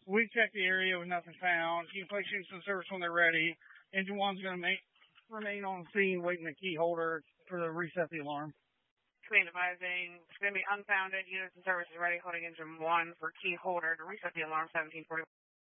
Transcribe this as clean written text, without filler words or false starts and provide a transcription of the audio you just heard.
We checked the area with nothing found. Keep place units in service when they're ready. Engine 1's going to remain on scene waiting the key holder for the reset the alarm. Command advising, it's going to be unfounded. Units in service is ready, holding engine 1 for key holder to reset the alarm, 1740.